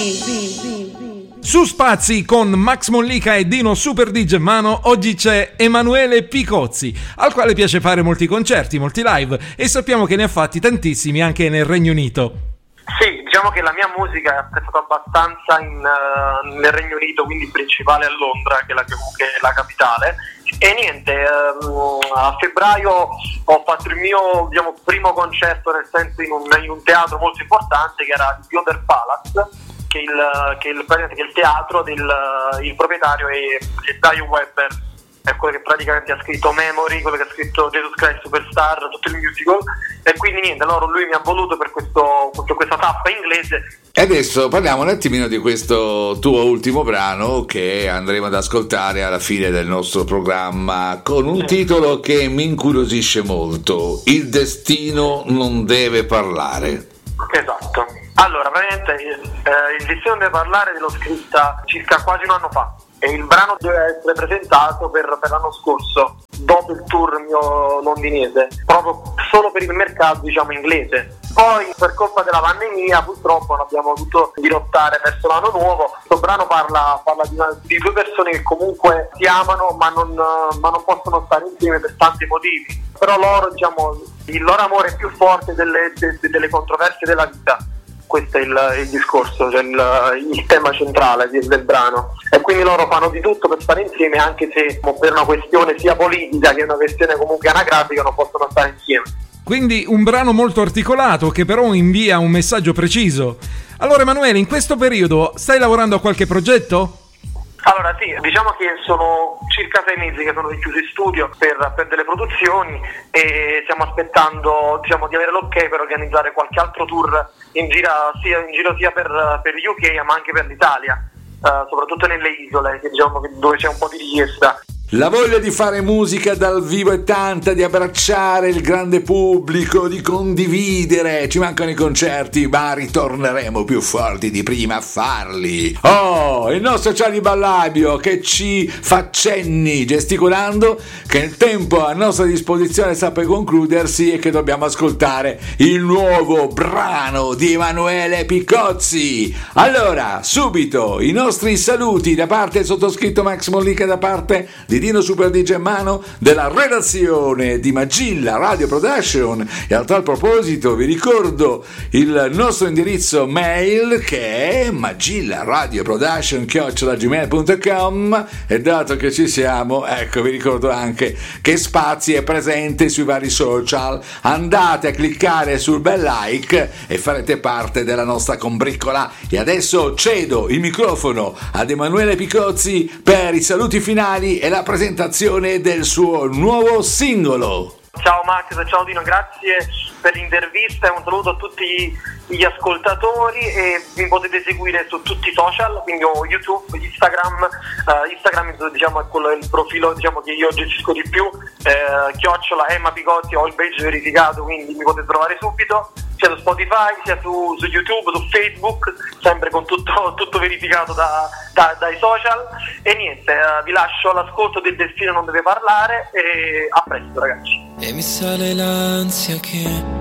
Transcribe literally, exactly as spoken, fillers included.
Su Spazi con Max Mollica e Dino Super D J Mano oggi c'è Emanuele Picozzi, al quale piace fare molti concerti, molti live, e sappiamo che ne ha fatti tantissimi anche nel Regno Unito. Sì, diciamo che la mia musica è apprezzata abbastanza in, uh, nel Regno Unito, quindi in principale a Londra, che è la, che è la capitale. E niente, um, a febbraio ho fatto il mio, diciamo, primo concerto, nel senso in un, in un teatro molto importante che era il Theatre Palace, che è il, che è il, che è il teatro del il proprietario è, è Dario Webber, è quello che praticamente ha scritto Memory, quello che ha scritto Jesus Christ Superstar, tutto il musical, e quindi niente, allora lui mi ha voluto per questo, per questa tappa inglese. E adesso parliamo un attimino di questo tuo ultimo brano che andremo ad ascoltare alla fine del nostro programma, con un sì. titolo che mi incuriosisce molto: Il destino non deve parlare. Esatto. Allora, praticamente eh, Il destino deve parlare l'ho scritta circa quasi un anno fa, e il brano deve essere presentato per, per l'anno scorso, dopo il tour mio londinese, proprio solo per il mercato, diciamo, inglese. Poi per colpa della pandemia purtroppo non abbiamo dovuto dirottare verso l'anno nuovo. Questo brano parla, parla di, una, di due persone che comunque si amano ma non, ma non possono stare insieme per tanti motivi, però loro, diciamo, il loro amore è più forte delle, de, delle controversie della vita. Questo è il, il discorso, cioè il, il tema centrale del, del brano, e quindi loro fanno di tutto per stare insieme, anche se per una questione sia politica che una questione comunque anagrafica non possono stare insieme. Quindi un brano molto articolato che però invia un messaggio preciso. Allora Emanuele, in questo periodo stai lavorando a qualche progetto? Allora sì, diciamo che sono circa sei mesi che sono chiuso in studio per, per delle produzioni, e stiamo aspettando, diciamo, di avere l'ok per organizzare qualche altro tour in giro sia, in giro sia per, per U K ma anche per l'Italia, uh, soprattutto nelle isole, che, diciamo, che dove c'è un po' di richiesta. La voglia di fare musica dal vivo è tanta, di abbracciare il grande pubblico, di condividere. Ci mancano i concerti, ma ritorneremo più forti di prima a farli. Oh, il nostro Charlie Ballabio che ci fa cenni gesticolando che il tempo a nostra disposizione sta per concludersi e che dobbiamo ascoltare il nuovo brano di Emanuele Picozzi. Allora, subito i nostri saluti da parte del sottoscritto Max Mollica, da parte di Dino Super D J Mano, della redazione di Magilla Radio Production. E a tal proposito vi ricordo il nostro indirizzo mail, che è magillaradioproduction chiocciola gmail punto com, e dato che ci siamo, ecco, vi ricordo anche che Spazi è presente sui vari social. Andate a cliccare sul bel like e farete parte della nostra combriccola. E adesso cedo il microfono ad Emanuele Picozzi per i saluti finali e la presentazione del suo nuovo singolo. Ciao Max, ciao Dino, grazie per l'intervista e un saluto a tutti gli ascoltatori, e vi potete seguire su tutti i social, quindi ho YouTube, Instagram, uh, Instagram, diciamo, è quello, è il profilo, diciamo, che io gestisco di più, eh, chiocciola Emma Picozzi, ho il badge verificato, quindi mi potete trovare subito, sia su Spotify, sia su, su YouTube, su Facebook, sempre con tutto, tutto verificato da, da, dai social. E niente, uh, vi lascio all'ascolto del Destino non deve parlare, e a presto ragazzi. E mi sale l'ansia che